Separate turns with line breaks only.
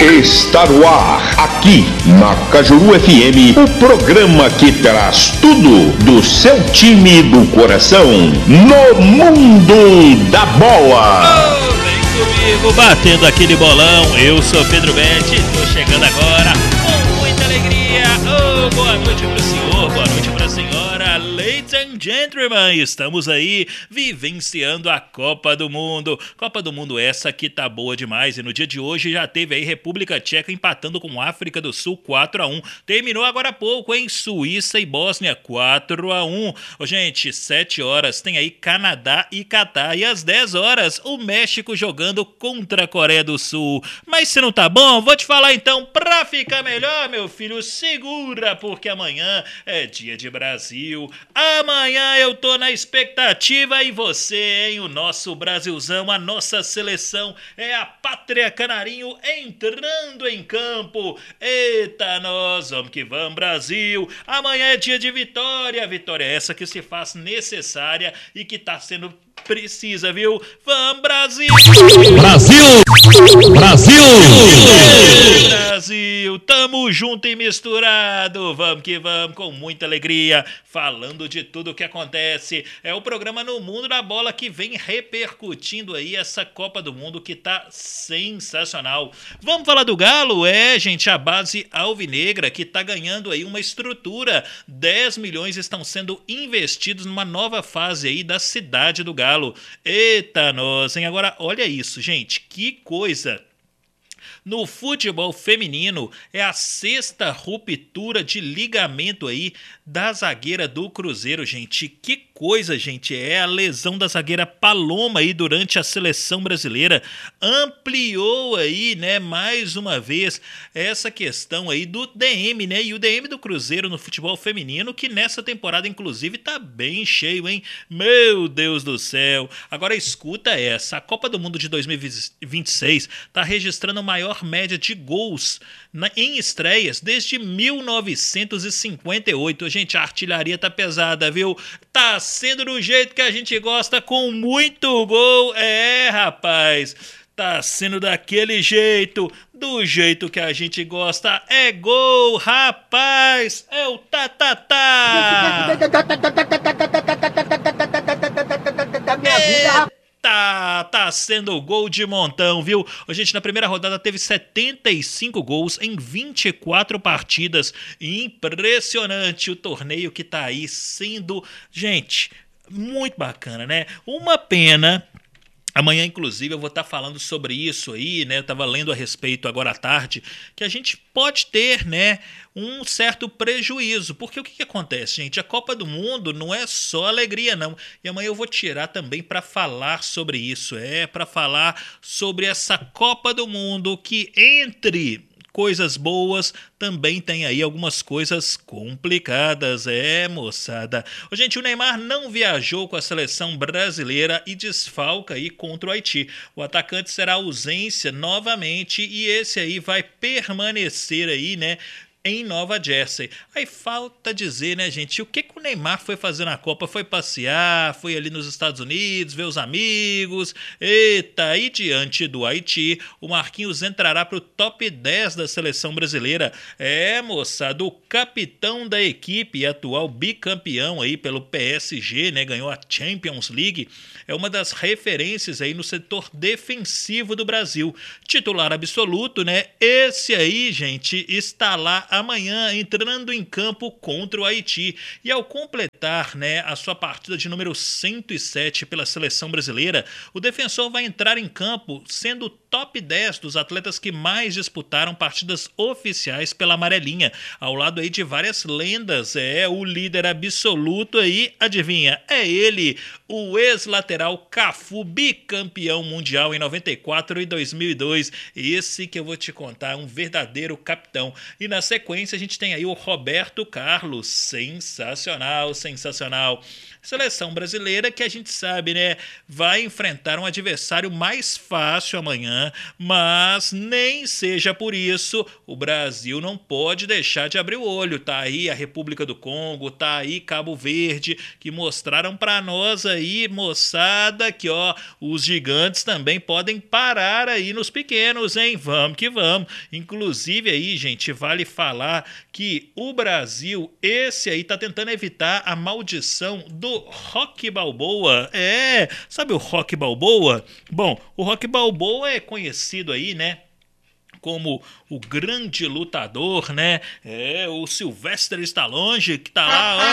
Está no ar, aqui na Cajuru FM, o programa que traz tudo do seu time do coração no mundo da bola.
Vem comigo, batendo aquele bolão. Eu sou Pedro Betti, tô chegando agora com muita alegria. Boa noite pro senhor, boa noite pra senhora. Ladies and gentlemen, estamos aí vivenciando a Copa do Mundo. Copa do Mundo essa que tá boa demais. E no dia de hoje já teve aí República Tcheca empatando com África do Sul 4-1. Terminou agora há pouco, hein? Suíça e Bósnia 4-1. Gente, 7 horas tem aí Canadá e Catar. E às 10 horas o México jogando contra a Coreia do Sul. Mas se não tá bom, vou te falar então, pra ficar melhor, meu filho, segura, porque amanhã é dia de Brasil. Amanhã eu tô na expectativa e você, hein? O nosso Brasilzão, a nossa seleção é a Pátria Canarinho entrando em campo. Eita, nós, vamos que vamos, Brasil. Amanhã é dia de vitória. Vitória essa que se faz necessária e que tá sendo precisa, viu? Vamos, Brasil! Brasil! Brasil! Brasil! Tamo junto e misturado. Vamos que vamos, com muita alegria, falando de tudo o que acontece. É o programa No Mundo da Bola que vem repercutindo aí essa Copa do Mundo que tá sensacional. Vamos falar do Galo? Gente, a base alvinegra que tá ganhando aí uma estrutura. 10 milhões estão sendo investidos numa nova fase aí da cidade do Galo. Eita, nós, hein? Agora, olha isso, gente, que coisa! No futebol feminino, é a 6ª ruptura de ligamento aí da zagueira do Cruzeiro, gente. Que coisa, gente, é a lesão da zagueira Paloma aí durante a seleção brasileira. Ampliou aí, né, mais uma vez, essa questão aí do DM, né, e o DM do Cruzeiro no futebol feminino, que nessa temporada, inclusive, tá bem cheio, hein? Meu Deus do céu! Agora escuta essa, a Copa do Mundo de 2026 tá registrando a maior média de gols em estreias desde 1958. Gente, a artilharia tá pesada, viu? Tá sendo do jeito que a gente gosta, com muito gol. Rapaz, tá sendo daquele jeito, do jeito que a gente gosta. É gol, rapaz. É o tá. Tá sendo gol de montão, viu? Gente, na primeira rodada teve 75 gols em 24 partidas. Impressionante o torneio que tá aí sendo, gente, muito bacana, né? Uma pena. Amanhã, inclusive, eu vou estar falando sobre isso aí, né? Eu estava lendo a respeito agora à tarde, que a gente pode ter, né, um certo prejuízo. Porque o que acontece, gente? A Copa do Mundo não é só alegria, não. E amanhã eu vou tirar também para falar sobre isso. Para falar sobre essa Copa do Mundo que, entre coisas boas, também tem aí algumas coisas complicadas, moçada. Gente, o Neymar não viajou com a seleção brasileira e desfalca aí contra o Haiti. O atacante será ausência novamente e esse aí vai permanecer aí, né, em Nova Jersey. Aí falta dizer, né, gente, o que o Neymar foi fazer na Copa? Foi passear, foi ali nos Estados Unidos, ver os amigos. Eita, e diante do Haiti, o Marquinhos entrará para o top 10 da seleção brasileira. Moçada, o capitão da equipe e atual bicampeão aí pelo PSG, né, ganhou a Champions League, é uma das referências aí no setor defensivo do Brasil. Titular absoluto, né? Esse aí, gente, está lá amanhã entrando em campo contra o Haiti. E ao completar, né, a sua partida de número 107 pela seleção brasileira, o defensor vai entrar em campo sendo top 10 dos atletas que mais disputaram partidas oficiais pela amarelinha, ao lado aí de várias lendas. O líder absoluto aí, adivinha, é ele, o ex-lateral Cafu, bicampeão mundial em 94 e 2002. Esse que eu vou te contar, um verdadeiro capitão. E na sequência a gente tem aí o Roberto Carlos, sensacional, sensacional. Seleção brasileira que a gente sabe, né, vai enfrentar um adversário mais fácil amanhã, mas nem seja por isso, o Brasil não pode deixar de abrir o olho. Tá aí a República do Congo, tá aí Cabo Verde, que mostraram para nós aí aí, moçada, que ó, os gigantes também podem parar aí nos pequenos, hein? Vamos que vamos. Inclusive aí, gente, vale falar que o Brasil, esse aí tá tentando evitar a maldição do Rocky Balboa. Sabe o Rocky Balboa? Bom, o Rocky Balboa é conhecido aí, né, como o grande lutador, né? O Sylvester Stallone, que tá lá,